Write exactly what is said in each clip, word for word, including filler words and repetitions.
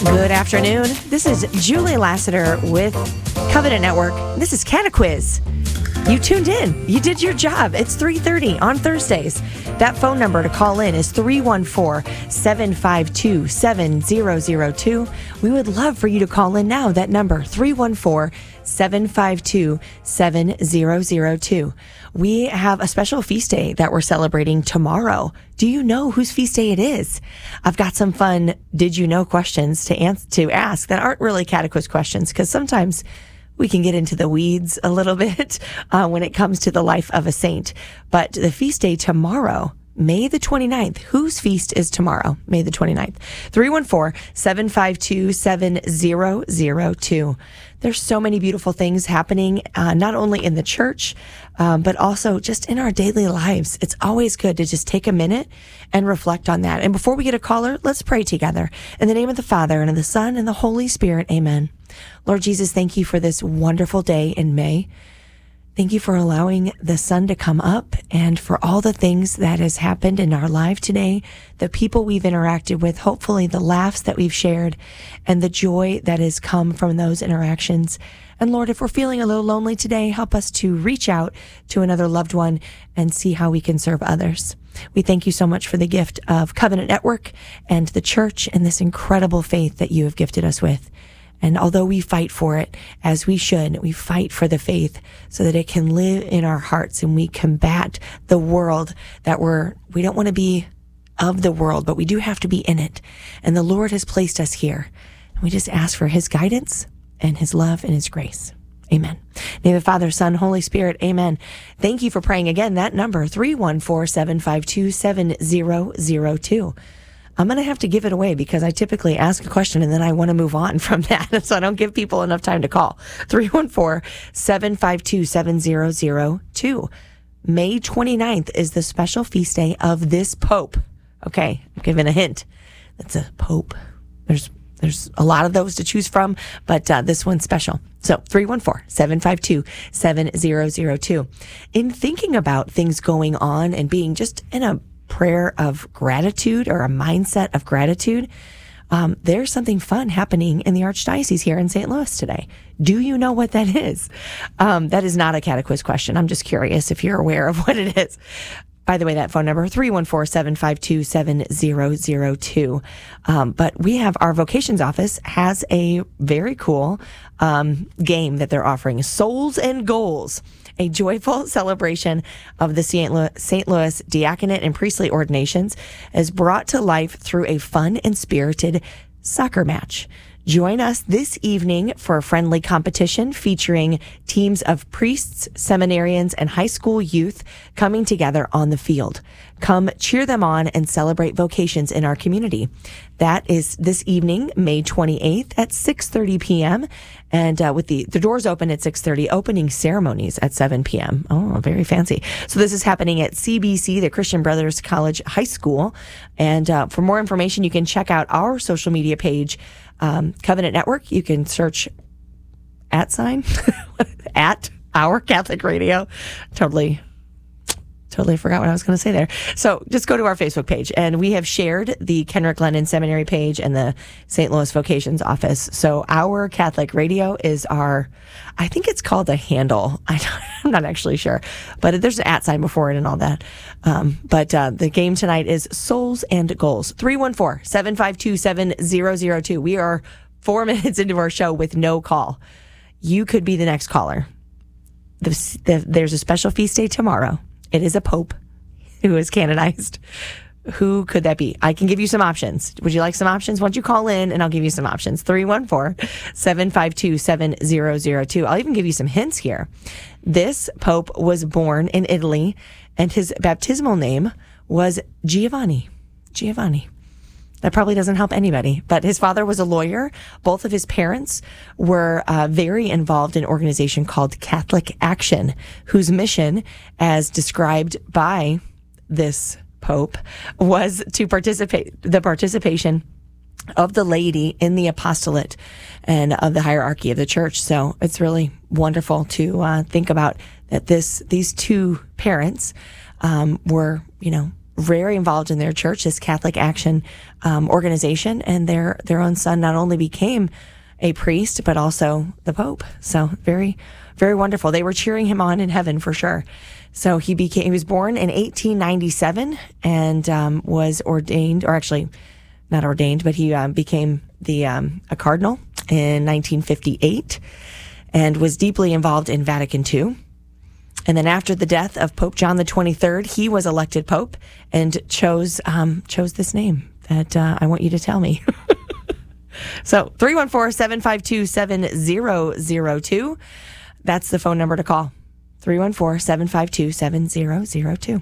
Good afternoon. This is Julie Lassiter with Covenant Network. This is Cataquiz. You tuned in. You did your job. It's three thirty on Thursdays. That phone number to call in is three one four, seven five two, seven zero zero two. We would love for you to call in now. That number, three one four, seven five two, seven zero zero two. We have a special feast day that we're celebrating tomorrow. Do you know whose feast day it is? I've got some fun did you know questions to ans- to ask that aren't really catechist questions, because sometimes we can get into the weeds a little bit uh, when it comes to the life of a saint. But the feast day tomorrow, May the twenty-ninth. Whose feast is tomorrow? May the twenty-ninth. three one four, seven five two, seven zero zero two. There's so many beautiful things happening, uh, not only in the church, um, but also just in our daily lives. It's always good to just take a minute and reflect on that. And before we get a caller, let's pray together. In the name of the Father, and of the Son, and the Holy Spirit, amen. Lord Jesus, thank you for this wonderful day in May. Thank you for allowing the sun to come up and for all the things that has happened in our life today, the people we've interacted with, hopefully the laughs that we've shared, and the joy that has come from those interactions. And Lord, if we're feeling a little lonely today, help us to reach out to another loved one and see how we can serve others. We thank you so much for the gift of Covenant Network and the church and this incredible faith that you have gifted us with. And although we fight for it, as we should, we fight for the faith so that it can live in our hearts, and we combat the world that we're, we don't want to be of the world, but we do have to be in it. And the Lord has placed us here. And we just ask for his guidance and his love and his grace. Amen. Name of the Father, Son, Holy Spirit. Amen. Thank you for praying again. That number, three one four, seven five two, seven zero zero two. I'm going to have to give it away because I typically ask a question and then I want to move on from that. So I don't give people enough time to call. three one four, seven five two, seven zero zero two. May twenty-ninth is the special feast day of this Pope. Okay, I'm giving a hint. That's a Pope. There's there's a lot of those to choose from, but uh, this one's special. So three one four, seven five two, seven zero zero two. In thinking about things going on and being just in a prayer of gratitude or a mindset of gratitude, um, there's something fun happening in the Archdiocese here in Saint Louis today. Do you know what that is? Um, that is not a catechist question. I'm just curious if you're aware of what it is. By the way, that phone number, three one four, seven five two, seven zero zero two. Um, but we have, our vocations office has a very cool um, game that they're offering, Souls and Goals, a joyful celebration of the Saint Louis, Saint Louis diaconate and priestly ordinations, is brought to life through a fun and spirited soccer match. Join us this evening for a friendly competition featuring teams of priests, seminarians, and high school youth coming together on the field. Come cheer them on and celebrate vocations in our community. That is this evening, May twenty-eighth at six thirty p.m. And uh, with the, the doors open at six thirty, opening ceremonies at seven p.m. Oh, very fancy. So this is happening at C B C, the Christian Brothers College High School. And uh, for more information, you can check out our social media page, um, Covenant Network. You can search at sign, at Our Catholic Radio. Totally Totally forgot what I was going to say there. So just go to our Facebook page, and we have shared the Kenrick Lennon Seminary page and the Saint Louis Vocations office. So Our Catholic Radio is our, I think it's called a handle. I I'm not actually sure, but there's an at sign before it and all that. Um, but uh, the game tonight is Souls and Goals. three one four, seven five two, seven zero zero two. We are four minutes into our show with no call. You could be the next caller. The, the, there's a special feast day tomorrow. It is a pope who is canonized. Who could that be? I can give you some options. Would you like some options? Why don't you call in and I'll give you some options. three one four, seven five two, seven zero zero two. I'll even give you some hints here. This pope was born in Italy, and his baptismal name was Giovanni. Giovanni. That probably doesn't help anybody, but his father was a lawyer. Both of his parents were uh, very involved in an organization called Catholic Action, whose mission, as described by this Pope, was to participate, the participation of the laity in the apostolate and of the hierarchy of the church. So it's really wonderful to uh, think about that this, these two parents um, were, you know, very involved in their church, this Catholic Action um, organization, and their their own son not only became a priest, but also the Pope. So very, very wonderful. They were cheering him on in heaven for sure. So he became, he was born in eighteen ninety-seven and um, was ordained, or actually not ordained, but he um, became the um, a cardinal in nineteen fifty-eight and was deeply involved in Vatican two. And then after the death of Pope John the twenty-third, he was elected Pope and chose um, chose this name that uh, I want you to tell me. So three one four, seven five two, seven zero zero two. That's the phone number to call. three one four, seven five two, seven zero zero two.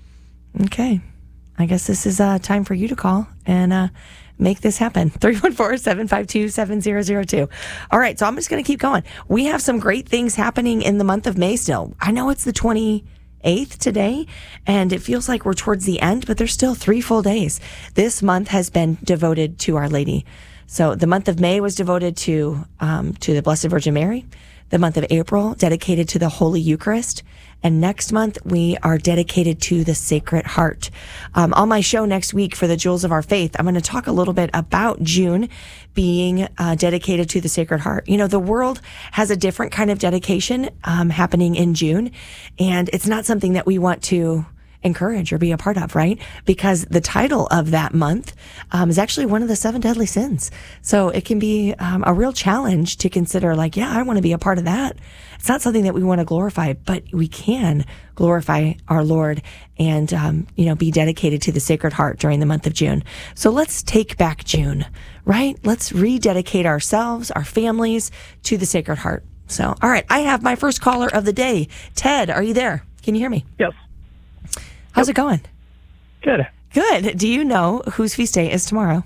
Okay. I guess this is uh, time for you to call and uh, make this happen. three one four, seven five two, seven zero zero two. All right. So I'm just going to keep going. We have some great things happening in the month of May still. I know it's the twenty-eighth today, and it feels like we're towards the end, but there's still three full days. This month has been devoted to Our Lady. So the month of May was devoted to um, to the Blessed Virgin Mary. The month of April dedicated to the Holy Eucharist. And next month, we are dedicated to the Sacred Heart. Um, on my show next week for the Jewels of Our Faith, I'm going to talk a little bit about June being uh, dedicated to the Sacred Heart. You know, the world has a different kind of dedication um, happening in June, and it's not something that we want to encourage or be a part of, right? Because the title of that month um, is actually one of the seven deadly sins. So it can be um, a real challenge to consider, like, yeah, I want to be a part of that. It's not something that we want to glorify, but we can glorify our Lord and, um, you know, be dedicated to the Sacred Heart during the month of June. So let's take back June, right? Let's rededicate ourselves, our families to the Sacred Heart. So, all right, I have my first caller of the day. Ted, are you there? Can you hear me? Yes. How's it going? Good. Good. Do you know whose feast day is tomorrow?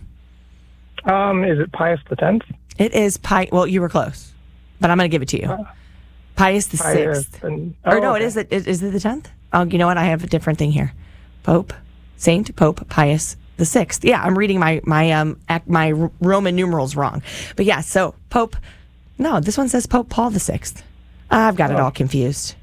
Um, is it Pius the tenth? It is Pi. Well, you were close, but I'm going to give it to you. Uh, Pius the sixth. And, oh, or no, okay. it is. It is it the tenth? Oh, you know what? I have a different thing here. Pope, Saint Pope Pius the sixth. Yeah, I'm reading my my um my Roman numerals wrong, but yeah. So Pope. No, this one says Pope Paul the sixth. I've got oh. it all confused.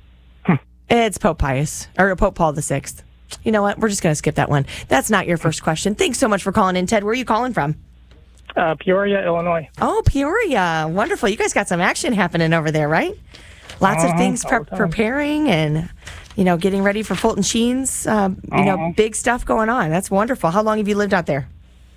It's Pope Pius or Pope Paul the sixth. You know what? We're just going to skip that one. That's not your first question. Thanks so much for calling in, Ted. Where are you calling from? Uh, Peoria, Illinois. Oh, Peoria. Wonderful. You guys got some action happening over there, right? Lots uh-huh. of things pre- preparing and, you know, getting ready for Fulton Sheen's, uh, you uh-huh. know, big stuff going on. That's wonderful. How long have you lived out there?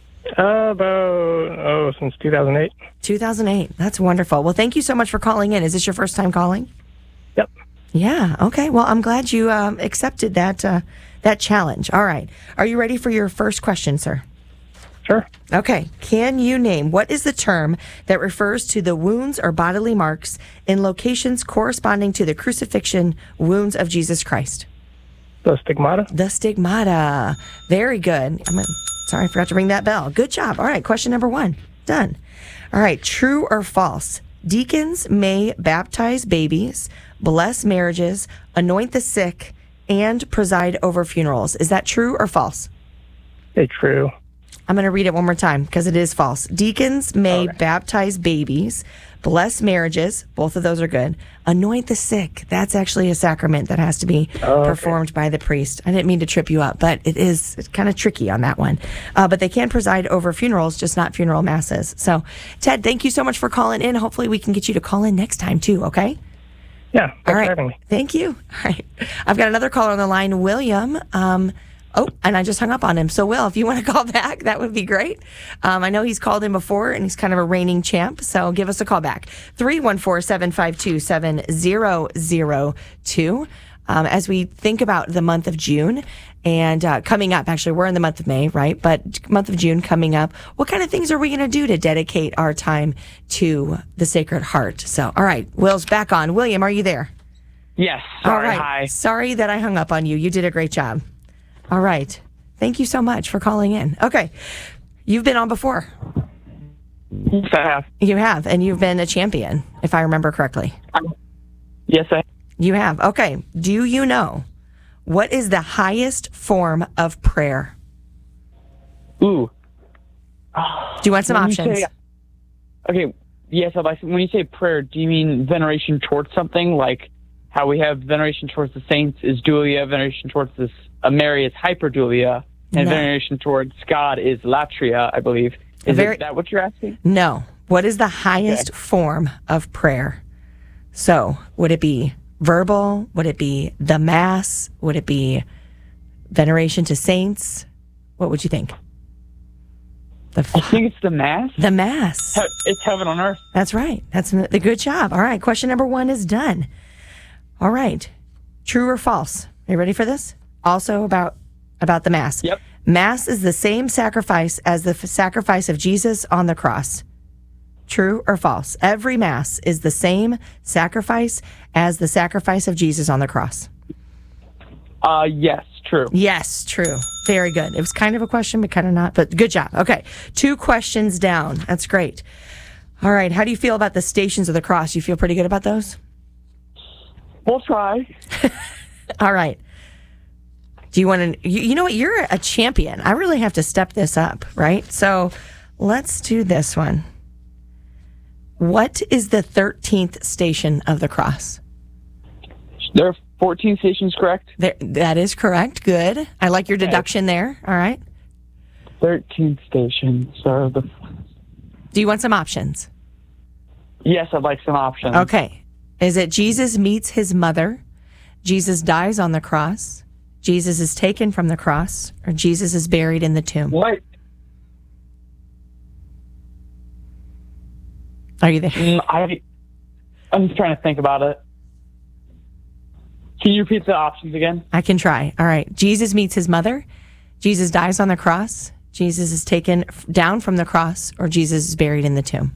Uh, about, oh, since two thousand eight. two thousand eight. That's wonderful. Well, thank you so much for calling in. Is this your first time calling? Yep. Yeah. Okay. Well, I'm glad you um, accepted that uh, that challenge. All right. Are you ready for your first question, sir? Sure. Okay. Can you name what is the term that refers to the wounds or bodily marks in locations corresponding to the crucifixion wounds of Jesus Christ? The stigmata. The stigmata. Very good. I'm gonna, sorry, I forgot to ring that bell. Good job. All right. Question number one. Done. All right. True or false? Deacons may baptize babies, bless marriages, anoint the sick, and preside over funerals. Is that true or false? It's true. I'm going to read it one more time because it is false. Deacons may okay. baptize babies, bless marriages. Both of those are good. Anoint the sick. That's actually a sacrament that has to be okay. performed by the priest. I didn't mean to trip you up, but it is kind of tricky on that one. Uh, but they can preside over funerals, just not funeral masses. So, Ted, thank you so much for calling in. Hopefully we can get you to call in next time too, okay? Yeah, thanks All right. for having me. Thank you. All right. I've got another caller on the line, William. Um, oh, and I just hung up on him. So, Will, if you want to call back, that would be great. Um, I know he's called in before, and he's kind of a reigning champ. So give us a call back. three one four, seven five two, seven zero zero two. Um, as we think about the month of June and uh, coming up, actually, we're in the month of May, right? But month of June coming up, what kind of things are we going to do to dedicate our time to the Sacred Heart? So, all right, Will's back on. William, are you there? Yes. Sorry, all right. Hi. Sorry that I hung up on you. You did a great job. All right. Thank you so much for calling in. Okay. You've been on before. Yes, I have. You have, and you've been a champion, if I remember correctly. Um, yes, I have. You have. Okay. Do you know what is the highest form of prayer? Ooh. Do you want some When you options? say- okay. Yes, but when you say prayer, do you mean veneration towards something? Like how we have veneration towards the saints? Is do we have veneration towards this uh, Mary is hyperdulia, and No. veneration towards God is latria, I believe. Is Very- it, that what you're asking? No. What is the highest Okay. form of prayer? So, would it be verbal? Would it be the Mass? Would it be veneration to saints? What would you think? The, I think it's the Mass. the Mass. He- It's heaven on earth. That's right. That's the good job. All right. Question number one is done. All right. True or false? Are you ready for this? Also about about the Mass. Yep. Mass is the same sacrifice as the f- sacrifice of Jesus on the cross. True or false? Every Mass is the same sacrifice as the sacrifice of Jesus on the cross. Uh, yes, true. Yes, true. Very good. It was kind of a question, but kind of not. But good job. Okay. Two questions down. That's great. All right. How do you feel about the Stations of the Cross? You feel pretty good about those? We'll try. All right. Do you want to, you, you know what? You're a champion. I really have to step this up, right? So let's do this one. What is the thirteenth station of the cross? There are fourteen stations, correct? There, that is correct. Good. I like your deduction there. All right. thirteen stations. So the Do you want some options? yes, I'd like some options. Okay. Is it Jesus meets his mother, Jesus dies on the cross, Jesus is taken from the cross, or Jesus is buried in the tomb? What? Are you there? Mm, I, I'm just trying to think about it. Can you repeat the options again? I can try. All right. Jesus meets his mother, Jesus dies on the cross, Jesus is taken f- down from the cross, or Jesus is buried in the tomb?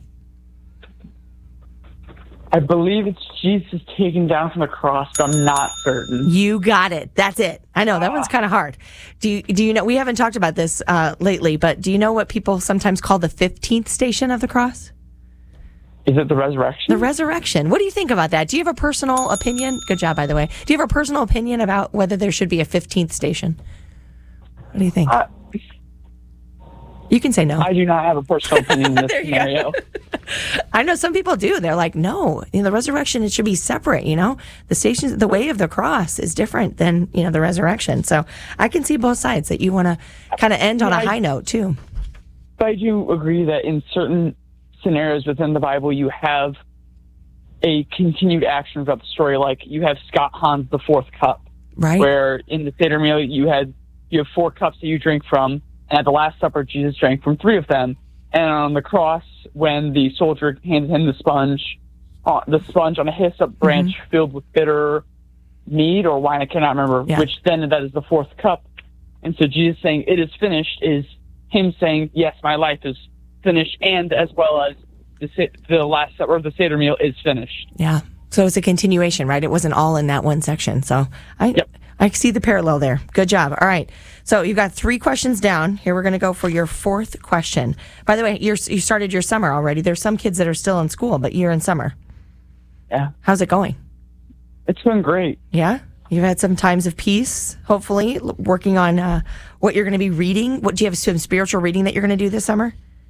I believe it's Jesus taken down from the cross, but I'm not certain. You got it. That's it. I know that one's kind of hard. Do you, do you know, we haven't talked about this uh, lately, but do you know what people sometimes call the fifteenth station of the cross? Is it the resurrection? The resurrection. What do you think about that? Do you have a personal opinion? Good job, by the way. Do you have a personal opinion about whether there should be a fifteenth station? What do you think? Uh, You can say no. I do not have a personal opinion in this There you go. scenario. I know some people do. They're like, no, you know, the resurrection, it should be separate, you know? The station, the way of the cross is different than, you know, the resurrection. So I can see both sides that you want to kind of end on Yeah, a I- high note too. But I do agree that in certain scenarios within the Bible, you have a continued action throughout the story. Like you have Scott Hahn's The Fourth Cup, Right? where in the Seder meal you had you have four cups that you drink from, and at the Last Supper Jesus drank from three of them. And on the cross, when the soldier handed him the sponge, uh, the sponge on a hyssop branch filled with bitter mead or wine, I cannot remember, Yeah. which then that is the fourth cup. And so Jesus saying, "It is finished," is him saying, "Yes, my life is finished," and as well as the sa- the Last Supper of the Seder meal is finished. Yeah. So it's a continuation, right? It wasn't all in that one section. So I Yep. I see the parallel there. Good job. All right. So you've got three questions down. Here we're going to go for your fourth question. By the way, you're, you started your summer already. There's some kids that are still in school, but you're in summer. Yeah, How's it going? it's been great. Yeah? You've had some times of peace, hopefully, l- working on uh, what you're going to be reading. What do you have some spiritual reading that you're going to do this summer?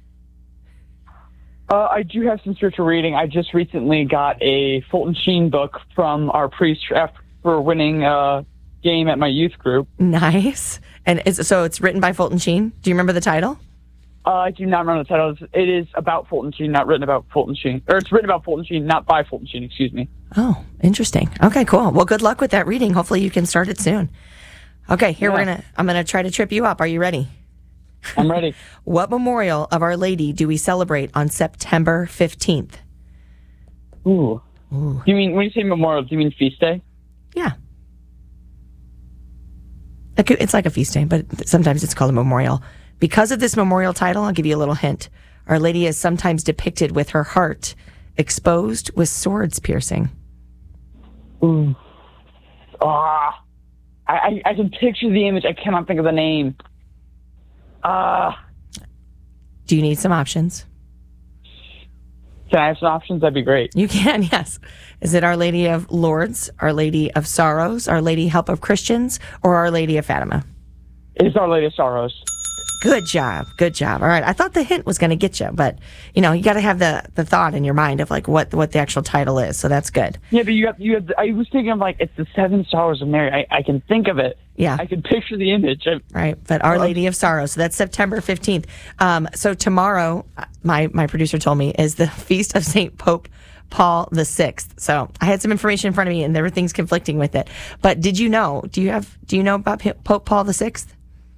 Uh, I do have some spiritual reading. I just recently got a Fulton Sheen book from our priest after winning a game at my youth group. Nice. And is, so it's written by Fulton Sheen. Do you remember the title? Uh, I do not remember the title. It's- It is about Fulton Sheen, not written about Fulton Sheen. Or it's written about Fulton Sheen, not by Fulton Sheen, excuse me. Oh, interesting. Okay, cool. Well, good luck with that reading. Hopefully you can start it soon. Okay, here we're Yeah. going to, I'm going to try to trip you up. Are you ready? I'm ready. What memorial of Our Lady do we celebrate on September fifteenth? Ooh. Do you mean, when you say memorial, do you mean feast day? Yeah. It could- It's like a feast day, but sometimes it's called a memorial. Because of this memorial title, I'll give you a little hint. Our Lady is sometimes depicted with her heart exposed with swords piercing. Ooh. Ah. I, I, I can picture the image. I cannot think of the name. Ah. Do you need some options? Can I have some options? That'd be great. You can, yes. Is it Our Lady of Lourdes, Our Lady of Sorrows, Our Lady Help of Christians, or Our Lady of Fatima? It's Our Lady of Sorrows. Good job. Good job. All right. I thought the hint was going to get you, but you know, you got to have the, the thought in your mind of like what, what the actual title is. So that's good. Yeah, but you have, you have, I was thinking of like, it's the Seven Sorrows of Mary. I, I can think of it. Yeah. I can picture the image. I, Right. But Our Lady of Sorrow. So that's September fifteenth. Um, so tomorrow, my, my producer told me, is the feast of Saint Pope Paul the Sixth. So I had some information in front of me and there were things conflicting with it. But did you know, do you have, do you know about Pope Paul the Sixth?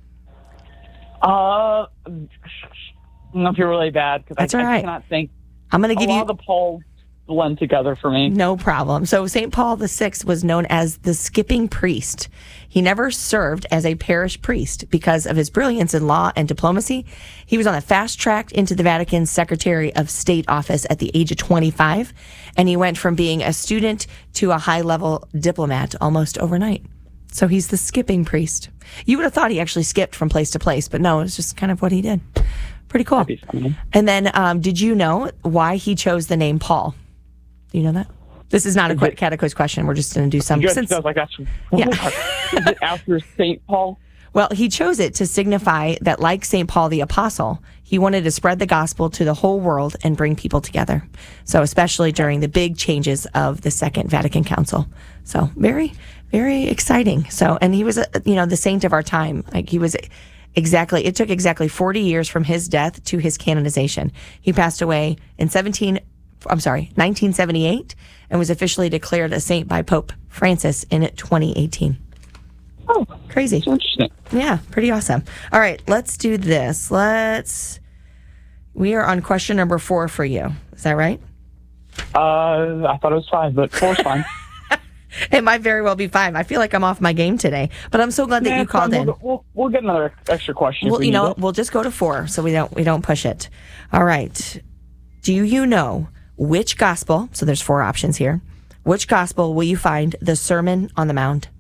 Uh, I don't know if you're really bad because That's I, all right. I cannot think. I'm going to give a you lot of the Pauls blend together for me. no problem. So Saint Paul the Sixth was known as the skipping priest. He never served as a parish priest because of his brilliance in law and diplomacy. He was on a fast track into the Vatican's Secretary of State office at the age of twenty-five, and he went from being a student to a high-level diplomat almost overnight. So he's the skipping priest. You would have thought he actually skipped from place to place, but no, it's just kind of what he did. Pretty cool. That'd be funny. And then, um, did you know why he chose the name Paul? Do you know that? This is not a quick catechist question. We're just going to do some. Good. Since, I was like, that's, Yeah. Is it after Saint Paul? well, he chose it to signify that, like Saint Paul the Apostle, he wanted to spread the gospel to the whole world and bring people together. So, especially during the big changes of the Second Vatican Council. So, very, very exciting. So, and he was, a, you know, the saint of our time. Like he was exactly, it took exactly forty years from his death to his canonization. He passed away in seventeen, I'm sorry, nineteen seventy-eight, and was officially declared a saint by Pope Francis in twenty eighteen. Oh, Crazy. so interesting. Yeah, pretty awesome. All right, let's do this. Let's, we are on question number four for you. Is that right? Uh, I thought it was five, but four's fine. It might very well be five. I feel like I'm off my game today, but I'm so glad that Yeah, you it's fine. called in. We'll, we'll, we'll get another extra question. if Well, we you need know, it. we'll just go to four so we don't we don't push it. All right. Do you know which gospel? So there's four options here. Which gospel will you find the Sermon on the Mount?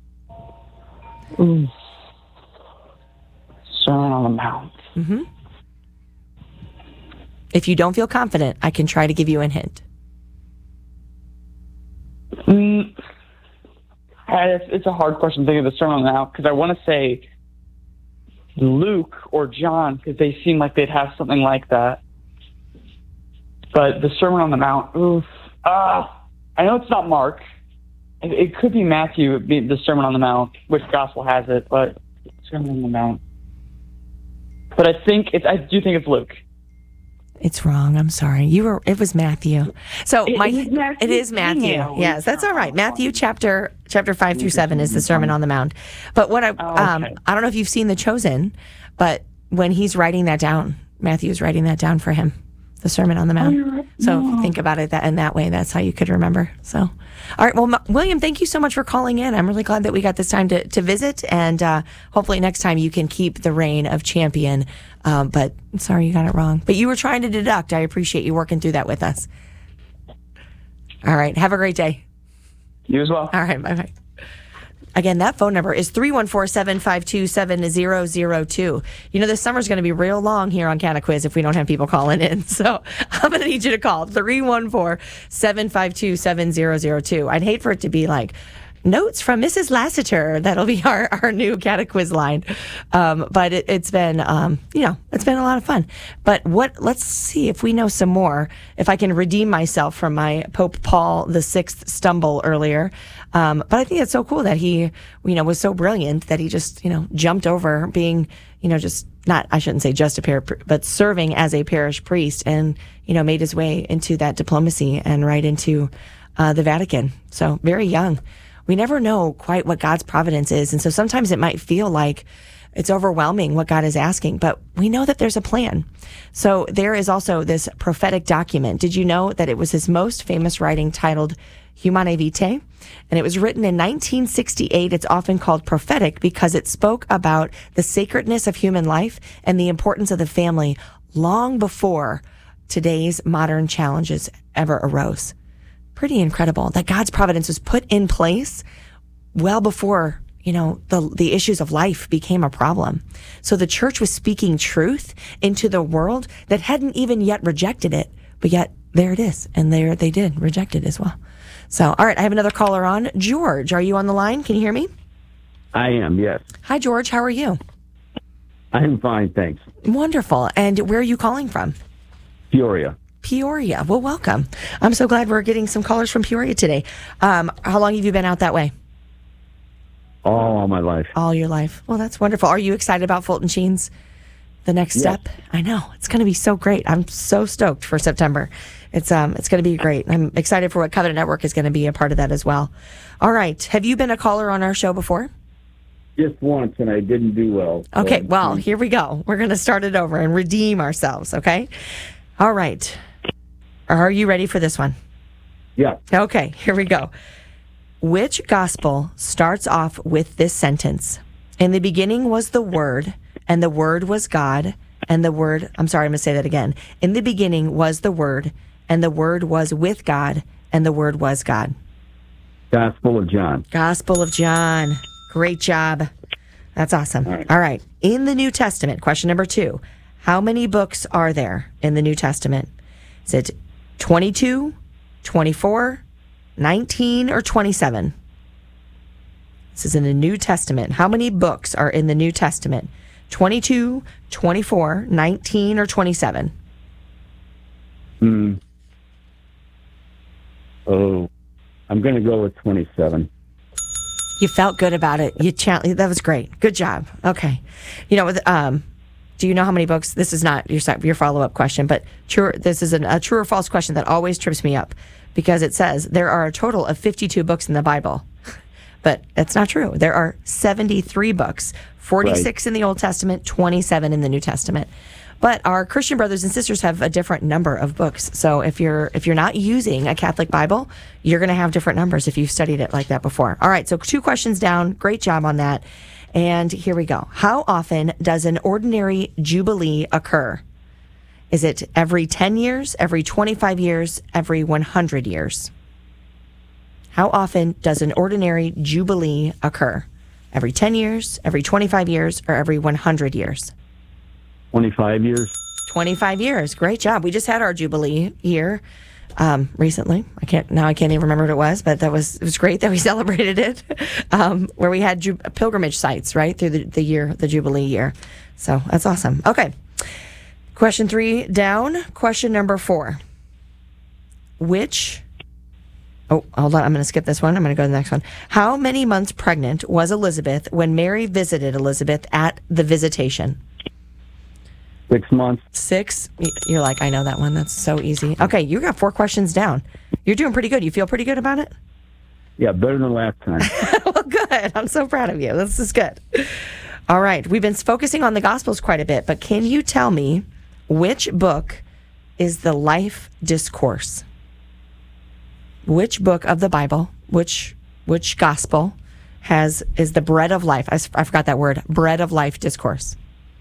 Ooh. Sermon on the Mount. Mm-hmm. If you don't feel confident, I can try to give you a hint. Mm, it's, it's a hard question to think of the Sermon on the Mount because I want to say Luke or John because they seem like they'd have something like that. But the Sermon on the Mount, oof. Ah, I know it's not Mark. It, it could be Matthew, it'd be the Sermon on the Mount, which gospel has it, but Sermon on the Mount. But I think it's, I do think it's Luke. It's wrong. I'm sorry. You were. It was Matthew. So It my. is Matthew? It is Matthew. Damn. Yes, that's all right. Matthew chapter chapter five through seven is the Sermon on the Mount. But what I um okay. I don't know if you've seen The Chosen, but when he's writing that down, Matthew's writing that down for him, the Sermon on the Mount. you're right. So if you think about it that in that way, that's how you could remember. So, all right. Well, Ma- William, thank you so much for calling in. I'm really glad that we got this time to to visit, and uh, hopefully next time you can keep the reign of champion. Um, but I'm sorry you got it wrong. But you were trying to deduct. I appreciate you working through that with us. All right. Have a great day. You as well. All right. Bye bye. Again, that phone number is three one four, seven five two, seven zero zero two. You know, this summer's going to be real long here on Cataquiz if we don't have people calling in. So I'm going to need you to call three one four, seven five two, seven zero zero two. I'd hate for it to be like, notes from Missus Lassiter. That'll be our, our new Cataquiz line. Um, but it, it's been, um, you know, it's been a lot of fun. But what, let's see if we know some more, if I can redeem myself from my Pope Paul the Sixth stumble earlier. Um, but I think it's so cool that he, you know, was so brilliant that he just, you know, jumped over being, you know, just not, I shouldn't say just a par, but serving as a parish priest and, you know, made his way into that diplomacy and right into uh, the Vatican. So very young. We never know quite what God's providence is. And so sometimes it might feel like it's overwhelming what God is asking, but we know that there's a plan. So there is also this prophetic document. Did you know that it was his most famous writing titled Humanae Vitae? And it was written in nineteen sixty-eight. It's often called prophetic because it spoke about the sacredness of human life and the importance of the family long before today's modern challenges ever arose. Pretty incredible that God's providence was put in place well before, you know, the the issues of life became a problem. So the church was speaking truth into the world that hadn't even yet rejected it, but yet there it is. And there they did reject it as well. So, all right, I have another caller on. George, are you on the line? Can you hear me? I am, yes. Hi, George. How are you? I'm fine, thanks. Wonderful. And where are you calling from? Peoria. Peoria. Well, welcome. I'm so glad we're getting some callers from Peoria today. Um, how long have you been out that way? All my life. All your life. Well, that's wonderful. Are you excited about Fulton Sheens? The next Yes. step? I know. It's going to be so great. I'm so stoked for September. It's um, it's going to be great. I'm excited for what Covenant Network is going to be a part of that as well. All right. Have you been a caller on our show before? Just once, and I didn't do well. So- Okay, well, here we go. We're going to start it over and redeem ourselves, okay? All right. Are you ready for this one? Yeah. Okay, here we go. Which gospel starts off with this sentence? In the beginning was the Word, and the Word was God, and the Word, I'm sorry, I'm going to say that again. In the beginning was the Word, and the Word was with God, and the Word was God. Gospel of John. Gospel of John. Great job. That's awesome. All right. All right. In the New Testament, question number two. How many books are there in the New Testament? Is it twenty-two, twenty-four, nineteen, or twenty-seven? This is in the New Testament. How many books are in the New Testament? twenty-two, twenty-four, nineteen, or twenty-seven? Hmm. Oh, I'm going to go with twenty-seven. You felt good about it. You cha- that was great. Good job. Okay. You know, with um, do you know how many books? This is not your se- your follow up question, but true. This is an, a true or false question that always trips me up because it says there are a total of fifty-two books in the Bible, but that's not true. There are seventy-three books, forty-six Right. in the Old Testament, twenty-seven in the New Testament. But our Christian brothers and sisters have a different number of books. So if you're if you're not using a Catholic Bible, you're going to have different numbers if you've studied it like that before. All right, so two questions down. Great job on that. And here we go. How often does an ordinary jubilee occur? Is it every ten years, every twenty-five years, every one hundred years? How often does an ordinary jubilee occur? Every ten years, every twenty-five years, or every one hundred years? twenty-five years. twenty-five years. Great job. We just had our Jubilee year um, recently. I can't now. I can't even remember what it was, but that was it was great that we celebrated it, um, where we had ju- pilgrimage sites right through the, the year, the Jubilee year. So that's awesome. Okay, question three down. Question number four. Which? Oh, hold on. I'm going to skip this one. I'm going to go to the next one. How many months pregnant was Elizabeth when Mary visited Elizabeth at the visitation? Six months. Six. You're like, I know that one. That's so easy. Okay, you got four questions down. You're doing pretty good. You feel pretty good about it? Yeah, better than last time. Well, good. I'm so proud of you. This is good. All right. We've been focusing on the Gospels quite a bit, but can you tell me which book is the life discourse? Which book of the Bible, which which gospel has is the bread of life? I, I forgot that word. Bread of life discourse.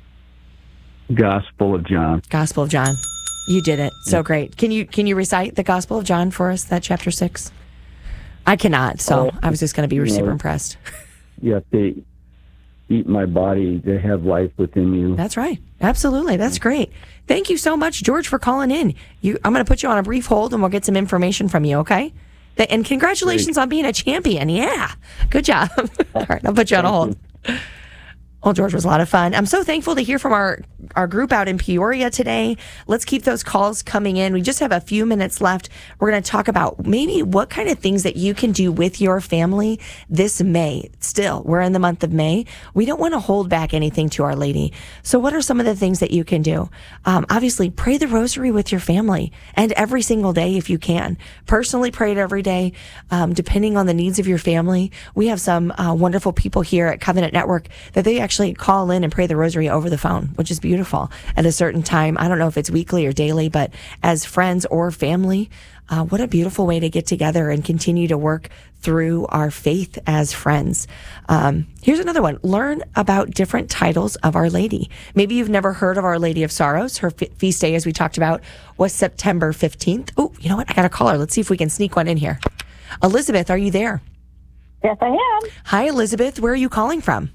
Gospel of John. Gospel of John. You did it. So great. Can you can you recite the Gospel of John for us, that chapter six? I cannot, so Oh, I was just going to be you super know. impressed. You have to eat my body to have life within you. That's right. Absolutely. That's great. Thank you so much, George, for calling in. You, I'm going to put you on a brief hold, and we'll get some information from you, okay? Th- And congratulations on being a champion. Yeah. Good job. All right, I'll put you on a hold. Well, George, was a lot of fun. I'm so thankful to hear from our, our group out in Peoria today. Let's keep those calls coming in. We just have a few minutes left. We're going to talk about maybe what kind of things that you can do with your family this May. Still, we're in the month of May. We don't want to hold back anything to Our Lady. So what are some of the things that you can do? Um, obviously, pray the rosary with your family and every single day if you can. Personally, pray it every day, um, depending on the needs of your family. We have some uh, wonderful people here at Covenant Network that they actually actually call in and pray the rosary over the phone, which is beautiful at a certain time. I don't know if it's weekly or daily, but as friends or family, uh, what a beautiful way to get together and continue to work through our faith as friends. Um, here's another one. Learn about different titles of Our Lady. Maybe you've never heard of Our Lady of Sorrows. Her fe- feast day, as we talked about, was September fifteenth. Oh, you know what? I got a caller. Let's see if we can sneak one in here. Elizabeth, are you there? Yes, I am. Hi, Elizabeth. Where are you calling from?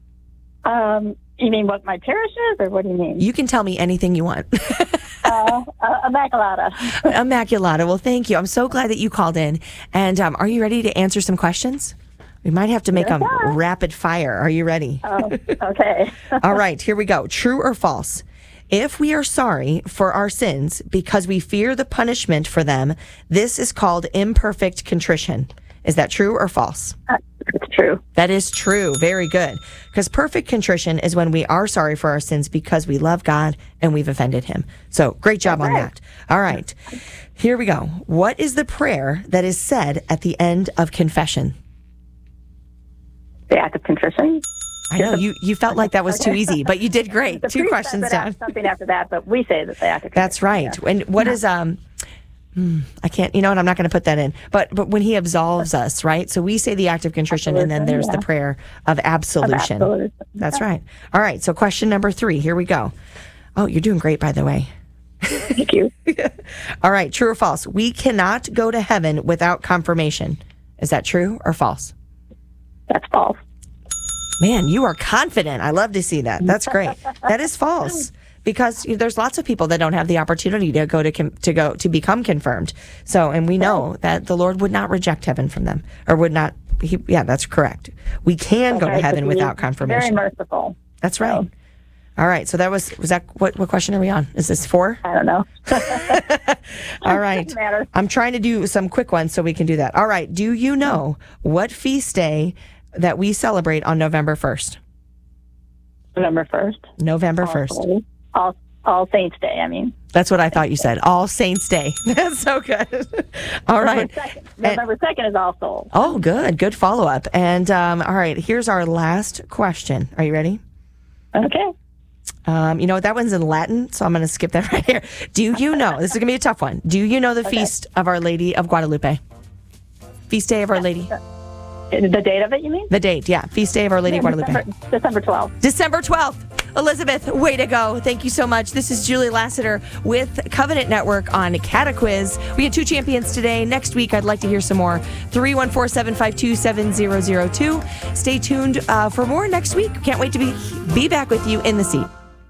Um, you mean what my parish is, or what do you mean? You can tell me anything you want. uh, uh, Immaculata. Immaculata. Well, thank you. I'm so glad that you called in. And um, are you ready to answer some questions? We might have to make Yes, them sir. rapid fire. Are you ready? Oh, okay. All right, here we go. True or false? If we are sorry for our sins because we fear the punishment for them, this is called imperfect contrition. Is that true or false? It's true. That is true. Very good. Because perfect contrition is when we are sorry for our sins because we love God and we've offended him. So great job on that. All right. Here we go. What is the prayer that is said at the end of confession? The act of contrition. I know you, you felt like that was too easy, but you did great. The Two priest questions says down. Something after that, but we say that the act of contrition. That's right. Yeah. And what is um hmm, I can't, you know what, I'm not going to put that in. But but when he absolves us, right? So we say the act of contrition and then there's Absolution, the prayer of absolution. Of absolution. That's right. All right. So question number three. Here we go. Oh, you're doing great, by the way. Thank you. All right. True or false? We cannot go to heaven without confirmation. Is that true or false? That's false. Man, you are confident. I love to see that. That's great. That is false because there's lots of people that don't have the opportunity to go to com- to go to become confirmed. So, and we know that the Lord would not reject heaven from them, or would not. He, yeah, that's correct. We can go to Okay, heaven but he's without confirmation. Very merciful. That's right. So, All right. So that was was that what what question are we on? Is this four? I don't know. All right. Doesn't matter. I'm trying to do some quick ones so we can do that. All right. Do you know what feast day that we celebrate on November first? November first. November first. All All Saints Day. I mean. That's what I thought you said. All Saints Day. That's so good. All right. November second. November second is All Souls. Oh, good. Good follow up. And um, all right, here's our last question. Are you ready? Okay. Um, you know, that one's in Latin, so I'm going to skip that right here. Do you know, this is going to be a tough one. Do you know the Okay. feast of Our Lady of Guadalupe? Feast day of Our Lady. The date of it, you mean? The date, yeah. Feast day of Our Lady of Yeah, Guadalupe. December, December twelfth. December twelfth. Elizabeth, way to go. Thank you so much. This is Julie Lassiter with Covenant Network on Cataquiz. We had two champions today. Next week, I'd like to hear some more. three one four, seven five two, seven zero zero two. Stay tuned uh, for more next week. Can't wait to be, be back with you in the seat.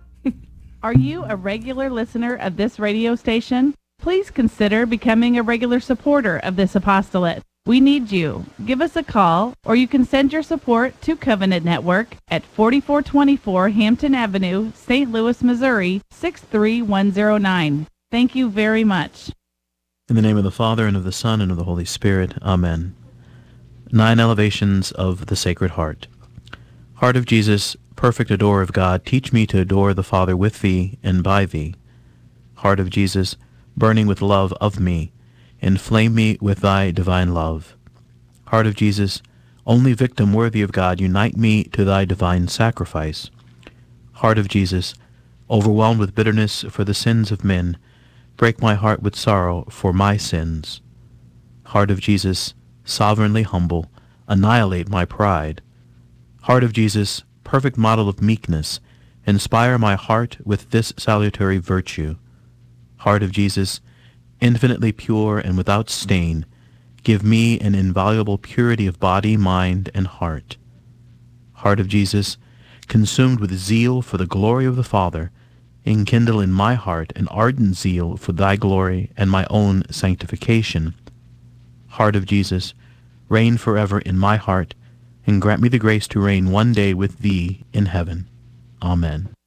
Are you a regular listener of this radio station? Please consider becoming a regular supporter of this apostolate. We need you. Give us a call, or you can send your support to Covenant Network at forty-four twenty-four Hampton Avenue, Saint Louis, Missouri, six three one zero nine. Thank you very much. In the name of the Father, and of the Son, and of the Holy Spirit. Amen. Nine elevations of the Sacred Heart. Heart of Jesus, perfect adorer of God, teach me to adore the Father with thee and by thee. Heart of Jesus, burning with love of me, inflame me with thy divine love. Heart of Jesus, only victim worthy of God, unite me to thy divine sacrifice. Heart of Jesus, overwhelmed with bitterness for the sins of men, break my heart with sorrow for my sins. Heart of Jesus, sovereignly humble, annihilate my pride. Heart of Jesus, perfect model of meekness, inspire my heart with this salutary virtue. Heart of Jesus, infinitely pure and without stain, give me an inviolable purity of body, mind, and heart. Heart of Jesus, consumed with zeal for the glory of the Father, enkindle in my heart an ardent zeal for thy glory and my own sanctification. Heart of Jesus, reign forever in my heart, and grant me the grace to reign one day with thee in heaven. Amen.